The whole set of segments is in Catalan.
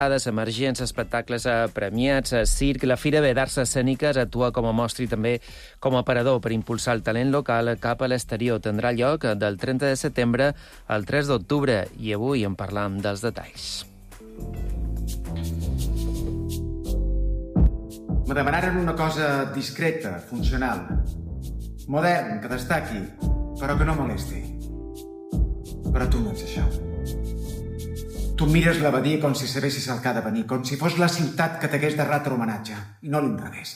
emergents, espectacles premiats, circ. La Fira B d'Arts Escèniques actua com a mostra i també com a aparador per impulsar el talent local cap a l'exterior. Tindrà lloc del 30 de setembre al 3 d'octubre i avui en parlam dels detalls. Me demanaren una cosa discreta, funcional, modern, que destaqui, però que no molesti. Però tu no ets això. Tu mires l'abadia com si sabessis el que ha de venir, com si fos la ciutat que t'hagués de ratre homenatge, i no l'inrevés.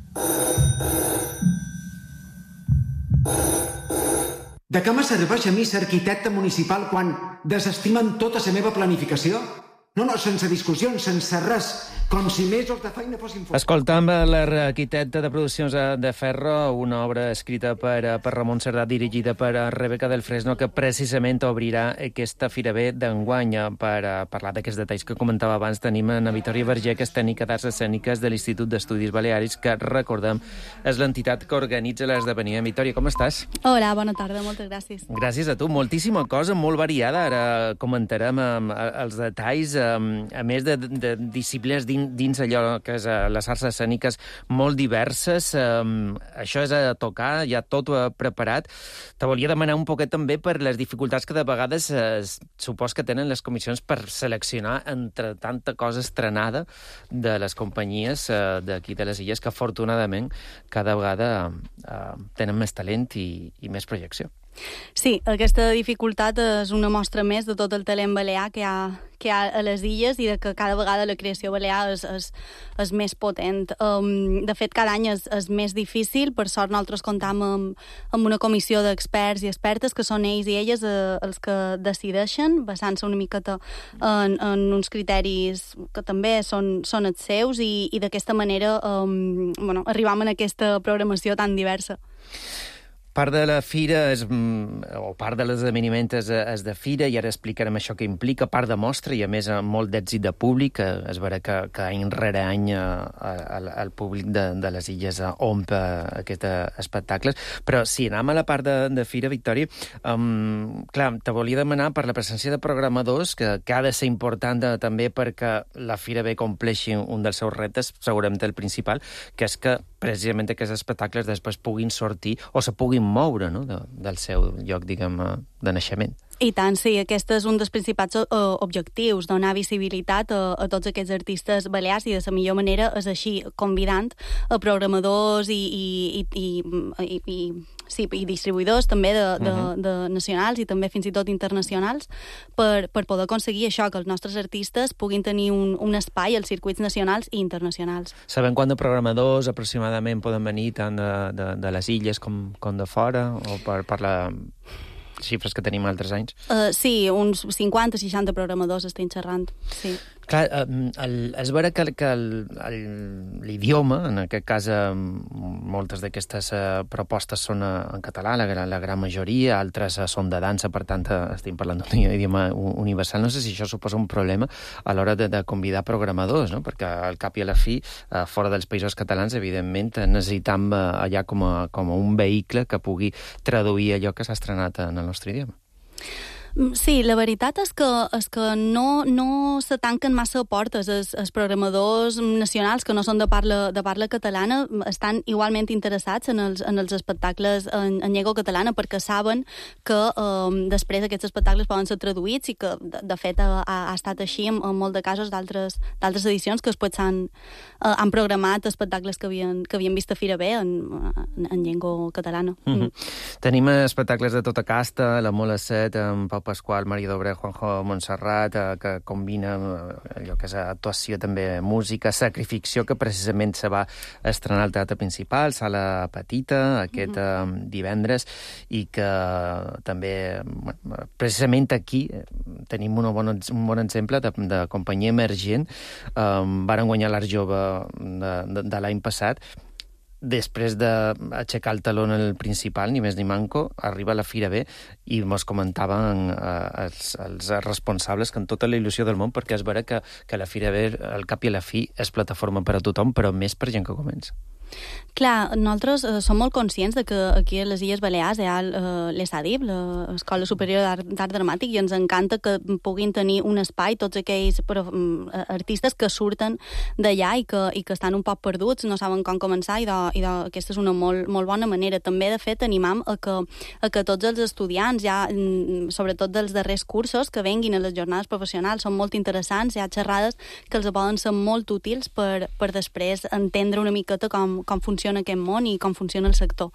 De què me serveix a mi ser arquitecte municipal quan desestimen tota la meva planificació? No, sense discussions, sense res, com si mesos de feina fossin... Escoltam l'arquitecte de Produccions de Ferro, una obra escrita per Ramon Cerdà, dirigida per Rebeca del Fresno, que precisament obrirà aquesta Fira B d'enguany. Per parlar d'aquests detalls que comentava abans, tenim a Vitòria Verger, que és tècnica d'Arts Escèniques de l'Institut d'Estudis Balearis, que, recordem, és l'entitat que organitza l'esdeveniment. Vitòria, com estàs? Hola, bona tarda, moltes gràcies. Gràcies a tu. Moltíssima cosa, molt variada. Ara comentarem els detalls, a més de disciplines dins allò que és les arts escèniques molt diverses. Això és a tocar, ja tot preparat. Te volia demanar un poquet també per les dificultats que de vegades supos que tenen les comissions per seleccionar entre tanta cosa estrenada de les companyies d'aquí de les illes, que afortunadament cada vegada tenen més talent i més projecció. Sí, aquesta dificultat és una mostra més de tot el talent balear que hi ha a les illes i de que cada vegada la creació balear és més potent. De fet, cada any és més difícil. Per sort, nosaltres comptam amb una comissió d'experts i expertes que són ells i elles els que decideixen, basant-se una miqueta en uns criteris que també són els seus i d'aquesta manera arribam a aquesta programació tan diversa. Part de la fira, o part de l'esdeveniment és de fira, i ara explicarem això que implica, part de mostra i, a més, molt d'èxit de públic. És vera que any rere any el públic de les illes omple aquests espectacles. Però si anem a la part de fira, Victòria, clar, te volia demanar per la presència de programadors, que ha de ser important també perquè la Fira B compleixi un dels seus reptes, segurament el principal, que és que precisament aquests espectacles després puguin sortir o se puguin moure, no?, del seu lloc, diguem, de naixement. I tant, sí, aquest és un dels principals objectius, donar visibilitat a tots aquests artistes balears, i de la millor manera és així, convidant a programadors i distribuïdors també de nacionals i també fins i tot internacionals per poder aconseguir això, que els nostres artistes puguin tenir un espai als circuits nacionals i internacionals. Sabem quant de programadors aproximadament poden venir tant de les illes com de fora, o per la xifres que tenim altres anys? Sí, uns 50-60 programadors estem xerrant, sí. Clar, és vera que l'idioma, en aquest cas, moltes d'aquestes propostes són en català, la gran majoria, altres són de dansa, per tant, estem parlant d'un idioma universal. No sé si això suposa un problema a l'hora de convidar programadors, no? Perquè al cap i a la fi, fora dels països catalans, evidentment, necessitam allà com a un vehicle que pugui traduir allò que s'ha estrenat en el nostre idioma. Sí, la veritat és que no se tanquen massa portes. Els programadors nacionals que no són de parla catalana estan igualment interessats en els espectacles en llengua catalana, perquè saben que després aquests espectacles poden ser traduïts i que, de fet, ha estat així en molt de casos d'altres edicions que després han programat espectacles que havien vist a Fira B en llengua catalana. Tenim espectacles de tota casta, la Mola Set, amb Pau Pasqual, Maria Dobre, Juanjo Montserrat, que combina allò que és actuació, també música, Sacrificció, que precisament se va estrenar al Teatre Principal, Sala Petita, aquest divendres, i que també, precisament aquí, tenim un bon exemple de companyia emergent. Varen guanyar l'Art Jove de l'any passat. Després d'aixecar el taló en el Principal, ni més ni manco, arriba a la Fira B i mos comentaven els responsables que amb tota la il·lusió del món, perquè és vera que la Fira B, al cap i a la fi, és plataforma per a tothom, però més per gent que comença. Clar, nosaltres som molt conscients de que aquí a les Illes Balears hi ha l'ESADIP, l'Escola Superior d'Art Dramàtic, i ens encanta que puguin tenir un espai tots aquells artistes que surten d'allà i que estan un poc perduts, no saben com començar, i aquesta és una molt bona manera. També, de fet, animam a que tots els estudiants, ja, sobretot dels darrers cursos, que venguin a les jornades professionals, són molt interessants, hi ha xerrades que els poden ser molt útils per després entendre una miqueta com funciona aquest món i com funciona el sector.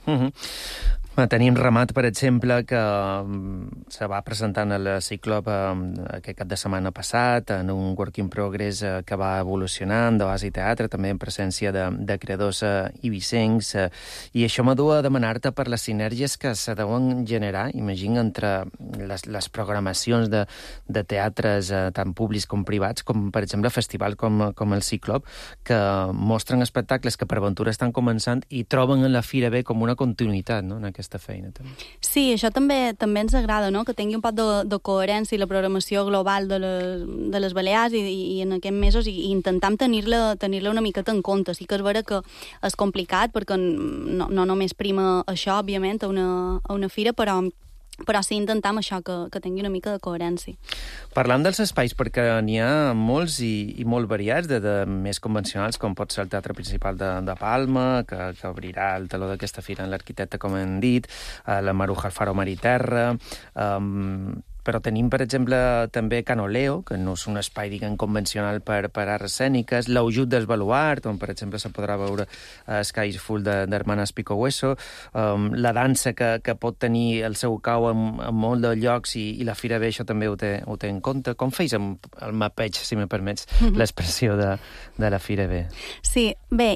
Tenim Ramat, per exemple, que se va presentant a la Ciclop aquest cap de setmana passat, en un work in progress que va evolucionant de base i teatre, també en presència de creadors ibicencs, i això m'ha dut a demanar-te per les sinergies que se deuen generar, imagino, entre les programacions de teatres tant públics com privats, com per exemple festivals com el Ciclop, que mostren espectacles que per aventura estan començant i troben en la Fira B com una continuïtat, no?, en aquesta feina, també. Sí, això també ens agrada, no?, que tingui un poc de coherència i la programació global de les Balears i en aquests mesos, i intentam tenir-la una miqueta en compte. Sí que és vera que és complicat, perquè no només prima això, òbviament, a una fira, però sí intentam això, que tingui una mica de coherència. Parlant dels espais, perquè n'hi ha molts i molt variats, de més convencionals, com pot ser el Teatre Principal de Palma, que obrirà el teló d'aquesta fira en l'Arquitecte, com hem dit, la Maruja Alfaro Mar i Terra, però tenim, per exemple, també Canoleo, que no és un espai, diguem, convencional per arts escèniques, l'Aujut del Baluart, on, per exemple, se podrà veure Skies Full d'Hermanas Pico Hueso, la dansa que pot tenir el seu cau en molt de llocs, i la Fira B això també ho té en compte. Com feis el mapeig, si me permets, l'expressió de la Fira B? Sí, bé,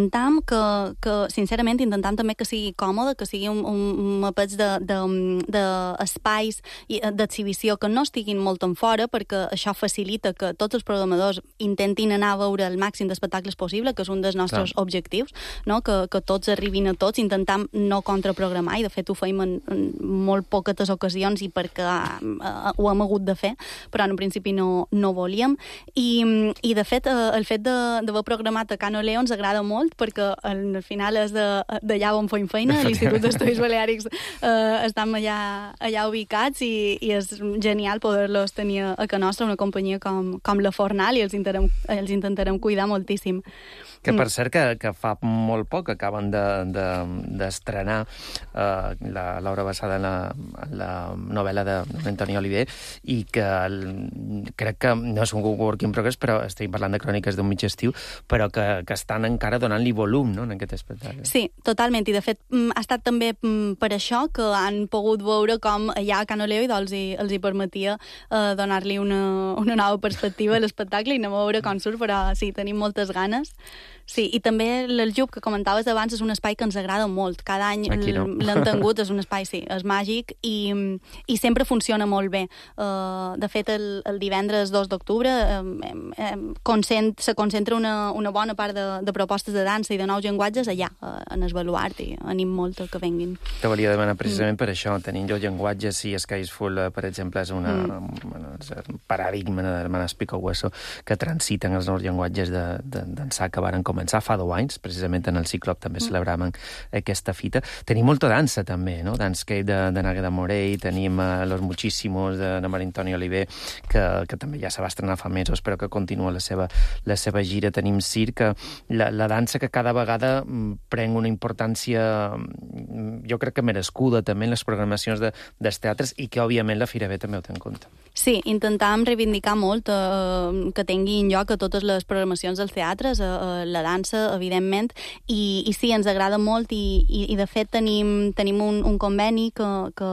sincerament, intentam també que sigui còmode, que sigui un mapeig d'espais d'exhibició que no estiguin molt en fora, perquè això facilita que tots els programadors intentin anar a veure el màxim d'espectacles possible, que és un dels nostres objectius, no? Que tots arribin a tots, intentam no contraprogramar, i de fet ho feim en molt poques ocasions, i perquè ho hem hagut de fer, però en un principi no volíem, i de fet el fet d'haver programat a Canoleo ens agrada molt, perquè al final és d'allà on feim feina, l'Institut d'Estudis Baleàrics estem allà ubicats, i és genial poder-los tenir a casa nostra, una companyia com la Fornal, i els intentarem cuidar moltíssim. Que, per cert, que fa molt poc acaben d'estrenar l'obra basada en la novel·la d'Antoni Oliver, i que crec que no és un work in progress, però estic parlant de Cròniques d'un mig estiu, però que estan encara donant-li volum, no?, en aquest espectacle. Sí, totalment, i de fet ha estat també per això que han pogut veure com allà a Canoleo els hi permetia donar-li una nova perspectiva a l'espectacle, i anem a veure com surt, però sí, tenim moltes ganes. Sí, i també l'Aljub, que comentaves abans, és un espai que ens agrada molt. Cada any l'hem tingut, és un espai, sí, és màgic, i sempre funciona molt bé. De fet, el divendres 2 d'octubre se concentra una bona part de propostes de dansa i de nous llenguatges allà, en el Baluart, i anim molt que venguin. Te volia demanar precisament per això, tenint nous llenguatges, i Skies Full, per exemple, és un paradigma d'Hermanas Pico Hueso, que transiten els nous llenguatges d'ençà que varen començar fa 2 anys, precisament en el Ciclop també celebràvem aquesta fita. Tenim molta dansa també, no? Dancescape de Nágueda Morell, tenim Los Muchísimos de Maria Antònia Oliver, que també ja se va estrenar fa mesos, però que continua la seva gira. Tenim circ, la dansa que cada vegada pren una importància, jo crec que merescuda també en les programacions dels teatres, i que òbviament la Fira B també ho té en compte. Sí, intentàvem reivindicar molt que tinguin lloc a totes les programacions dels teatres, la dansa, evidentment, i sí, ens agrada molt, i de fet tenim un conveni que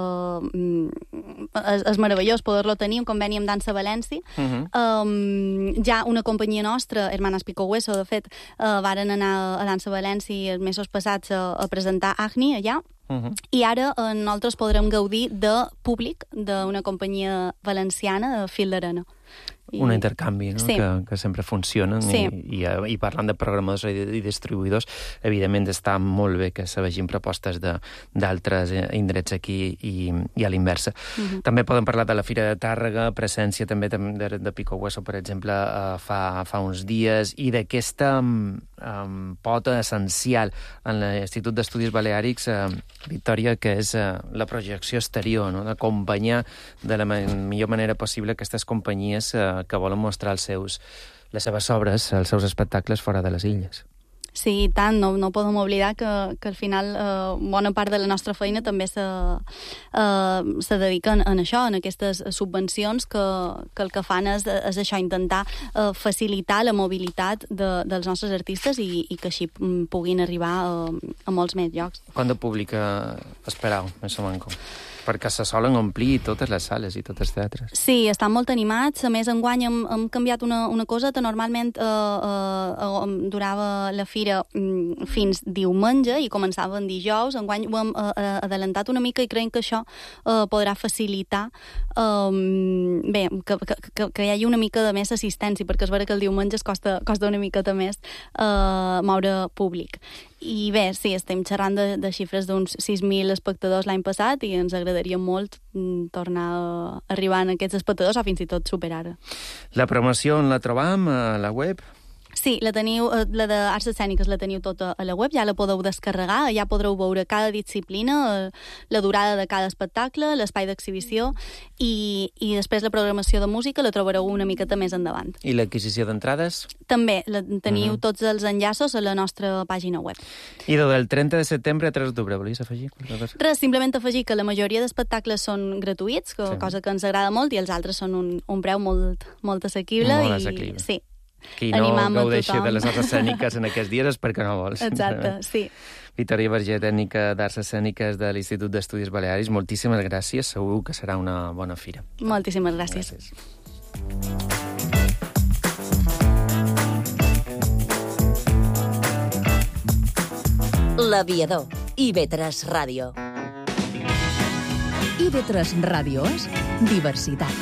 és meravellós poder-lo tenir, un conveni amb Dansa València. Ja una companyia nostra, Hermanas Pico Hueso, de fet, varen anar a Dansa València els mesos passats a presentar Agni allà, i ara nosaltres podrem gaudir de públic d'una companyia valenciana, de Fil d'Arena. Un intercanvi, no? Sí. Que sempre funcionen. Sí. I parlant de programadors i distribuïdors, evidentment està molt bé que se vegin propostes d'altres indrets aquí i a l'inversa. També podem parlar de la Fira de Tàrrega, presència també de Pico Hueso, per exemple, fa uns dies, i d'aquesta pota essencial en l'Institut d'Estudis Baleàrics, Victòria, que és la projecció exterior, no? D'acompanyar de la millor manera possible aquestes companyies que volen mostrar les seves obres, els seus espectacles fora de les illes. Sí, i tant, no podem oblidar que al final bona part de la nostra feina també se dedica a això, en aquestes subvencions que el que fan és això, intentar facilitar la mobilitat dels nostres artistes i que així puguin arribar a molts més llocs. Quant de públic esperau, més o menys? Perquè se solen omplir totes les sales i tots els teatres. Sí, estan molt animats. A més, enguany hem canviat una cosa que normalment durava la fira fins diumenge i començava en dijous. Enguany ho hem adelantat una mica i creiem que això podrà facilitar que hi hagi una mica de més assistència, perquè és vera que el diumenge costa una miqueta més moure públic. I bé, sí, estem xerrant de xifres d'uns 6.000 espectadors l'any passat i ens agradaria molt tornar a arribar a aquests espectadors o fins i tot superar-ho. La promoció on la trobam? A la web? Sí, la teniu, la d'Arts Escèniques la teniu tota a la web, ja la podeu descarregar, ja podreu veure cada disciplina, la durada de cada espectacle, l'espai d'exhibició i després la programació de música la trobareu una miqueta més endavant. I l'adquisició d'entrades? També teniu tots els enllaços a la nostra pàgina web. I del 30 de setembre a 3 d'octubre, volies afegir? Res, simplement afegir que la majoria d'espectacles són gratuïts, cosa que ens agrada molt, i els altres són un preu molt assequible. Molt assequible. Sí. Qui no gaudeixi de les arts escèniques en aquests dies és perquè no vols. Exacte, sí. Victòria Vergé, tècnica d'Arts Escèniques de l'Institut d'Estudis Baleàrics, moltíssimes gràcies, segur que serà una bona fira. Moltíssimes gràcies. L'Aviador, IB3 Ràdio. IB3 Ràdio és diversitat.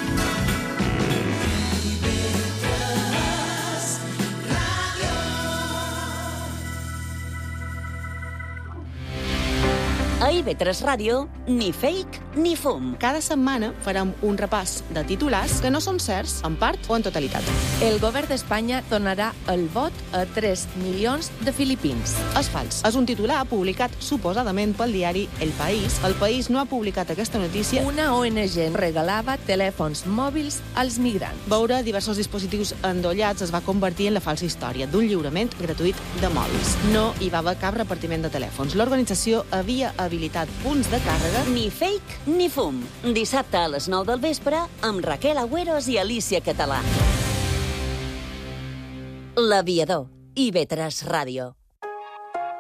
A IB3 Ràdio, ni fake ni fum. Cada setmana farem un repàs de titulars que no són certs, en part o en totalitat. El govern d'Espanya donarà el vot a 3 milions de filipins. És fals. És un titular publicat suposadament pel diari El País. El País no ha publicat aquesta notícia. Una ONG regalava telèfons mòbils als migrants. Veure diversos dispositius endollats es va convertir en la falsa història d'un lliurament gratuït de mòbils. No hi va haver cap repartiment de telèfons. L'organització havia habilitat punts de càrrega. Ni fake ni fum. Dissabte a les 9 del vespre amb Raquel Agüeros i Alicia Català. L'Aviador, IB3 Ràdio.